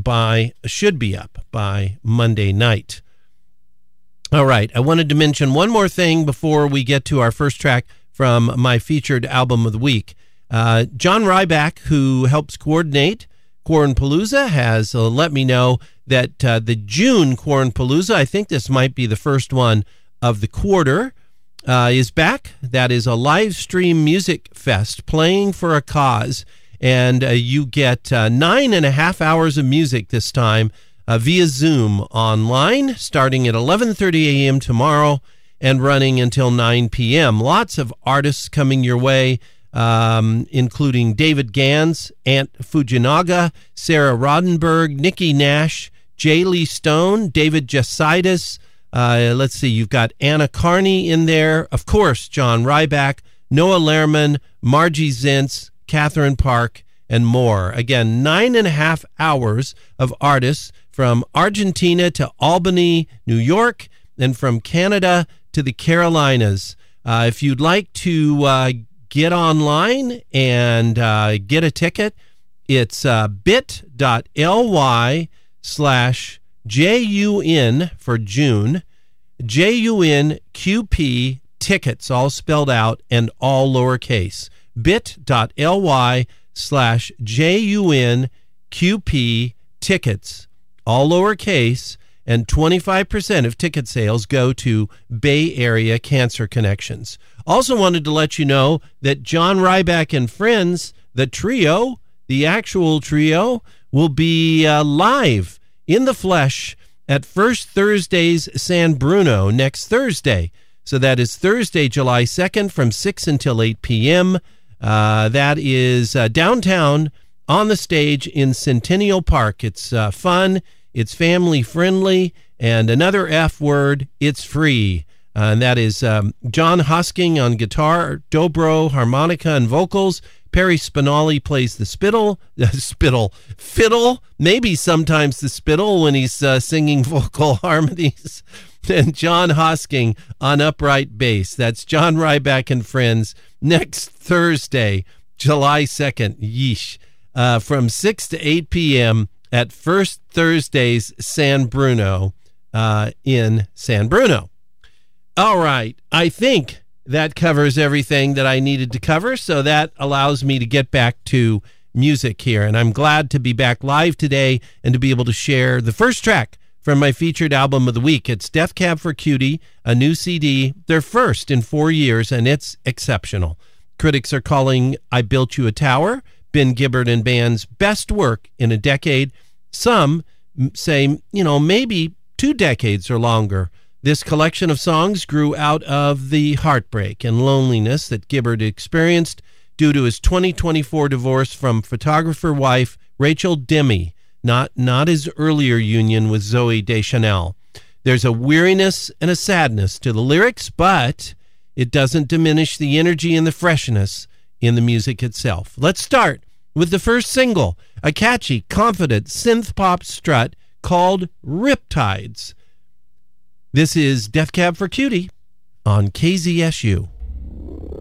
should be up by Monday night. All right, I wanted to mention one more thing before we get to our first track from my featured album of the week. John Ryback, who helps coordinate Cornpalooza, has let me know that the June Cornpalooza, I think this might be the first one of the quarter, is back. That is a live stream music fest playing for a cause, and you get 9.5 hours of music this time via Zoom online, starting at 11:30 a.m. tomorrow and running until 9 p.m. Lots of artists coming your way, including David Gans, Ant Fujinaga, Sarah Rodenberg, Nikki Nash, Jay Lee Stone, David Jessidis. Let's see, you've got Anna Carney in there. Of course, John Ryback, Noah Lehrman, Margie Zintz, Catherine Park, and more. Again, 9.5 hours of artists from Argentina to Albany, New York, and from Canada to the Carolinas. If you'd like to get online and get a ticket, it's bit.ly/JUN for June, JUNQP tickets, all spelled out and all lowercase. bit.ly/JUNQP tickets, all lowercase, and 25% of ticket sales go to Bay Area Cancer Connections. Also wanted to let you know that John Ryback and Friends, the trio, the actual trio, will be live in the flesh at First Thursdays San Bruno next Thursday. So that is Thursday, July 2nd from 6 until 8 p.m. That is downtown on the stage in Centennial Park. It's fun, it's family friendly, and another F word, it's free. And that is John Hosking on guitar, dobro, harmonica, and vocals. Perry Spinelli plays the fiddle, maybe sometimes the spittle when he's singing vocal harmonies. And John Hosking on upright bass. That's John Ryback and Friends next Thursday, July 2nd, yeesh, from 6 to 8 p.m. at First Thursdays San Bruno in San Bruno. All right, I think that covers everything that I needed to cover, so that allows me to get back to music here. And I'm glad to be back live today and to be able to share the first track from my featured album of the week. It's Death Cab for Cutie, a new CD, their first in 4 years, and it's exceptional. Critics are calling I Built You a Tower Ben Gibbard and Band's best work in a decade. Some say, maybe 2 decades or longer. This collection of songs grew out of the heartbreak and loneliness that Gibbard experienced due to his 2024 divorce from photographer wife Rachel Demme, not his earlier union with Zooey Deschanel. There's a weariness and a sadness to the lyrics, but it doesn't diminish the energy and the freshness in the music itself. Let's start with the first single, a catchy, confident synth pop strut called Riptides. This is Death Cab for Cutie on KZSU.